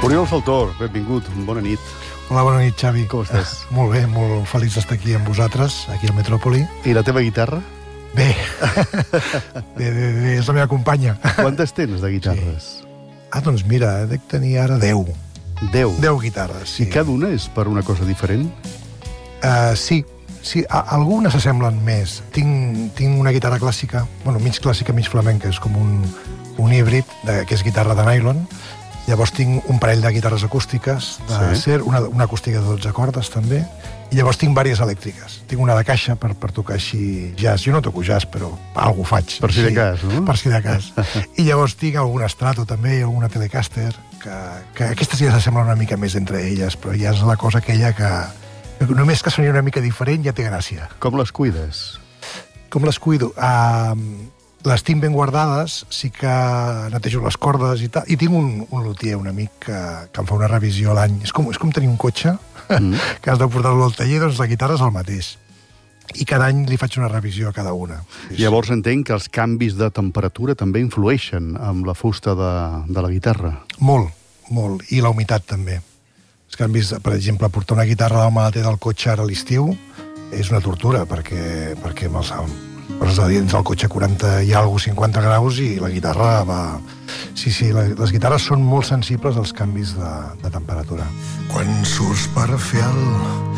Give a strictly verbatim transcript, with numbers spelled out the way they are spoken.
Oriol Faltor, benvingut, bona nit. Hola, bona nit, Xavi. Com estàs? Uh, molt bé, molt feliç d'estar aquí amb vosaltres, aquí al Metròpoli. I la teva guitarra? Bé, bé, bé, bé, és la meva companya. Quantes tens de guitarres? Sí. Ah, doncs mira, he de tenir ara deu. Deu? Deu guitarres, sí. I cada una és per una cosa diferent? Uh, sí, sí, a, algunes s'assemblen més. Tinc, tinc una guitarra clàssica, bueno, mig clàssica, mig flamenca, és com un, un híbrid, de, que és guitarra de nylon. Llavors tinc un parell de guitarres acústiques de sí. Ser, una, una acústica de dotze cordes també, i llavors tinc diverses elèctriques. Tinc una de caixa per, per tocar així jazz. Jo no toco jazz, però alguna faig. Per si de cas, no? Per si de cas. I llavors tinc algun Strato també, i alguna Telecaster, que, que aquestes ja s'assemblen una mica més entre elles, però ja és la cosa aquella que, que només que sonia una mica diferent ja té gràcia. Com les cuides? Com les cuido? Uh, les tinc ben guardades, sí que netejo les cordes i tal, i tinc un, un luthier, un amic, que, que em fa una revisió a l'any. És com, és com tenir un cotxe, mm. que has de portar-lo al taller, doncs la guitarra és el mateix. I cada any li faig una revisió a cada una. Sí, Llavors entenc que els canvis de temperatura també influeixen amb la fusta de, de la guitarra. Molt, molt. I la humitat també. Els canvis, per exemple, portar una guitarra al maleter del cotxe ara a l'estiu és una tortura, perquè, perquè amb els... poses a dins del cotxe quaranta i alguna cosa, cinquanta graus, i la guitarra va... Sí, sí, les guitarres són molt sensibles als canvis de, de temperatura. Quan surts per fer el